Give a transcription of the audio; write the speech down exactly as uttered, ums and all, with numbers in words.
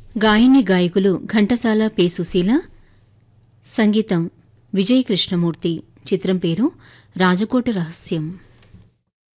గాయని గాయకులు ఘంటసాల పి సుశీల, సంగీతం విజయ కృష్ణమూర్తి. చిత్రం పేరు రాజకోట రహస్యం.